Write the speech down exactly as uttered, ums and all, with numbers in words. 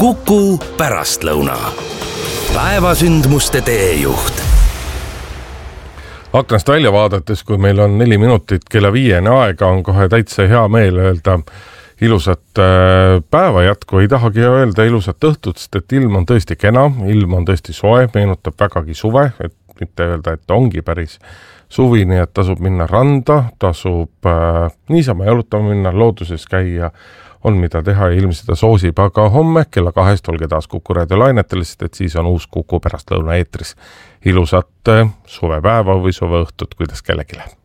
Kuku pärastlõuna. Päevasündmuste teejuht. Aknast välja vaadates, kui meil on neli minutit kella viiene aega, on kohe täitsa hea meel öelda ilusat päeva jätku. Ei tahagi öelda ilusat õhtut, sest et ilm on tõesti kena, ilm on tõesti soe, meenutab vägagi suve, et mitte öelda, et ongi päris suvi, nii et tasub minna randa, tasub äh, niisama jalutama minna, looduses käia, on mida teha ja ilm seda soosib, aga homme kella kahest olge taas Kuku raadio lainetel, sest et siis on uus Kuku pärastlõuna eetris. Ilusat suvepäeva või suveõhtut, kuidas kellelegi läheb.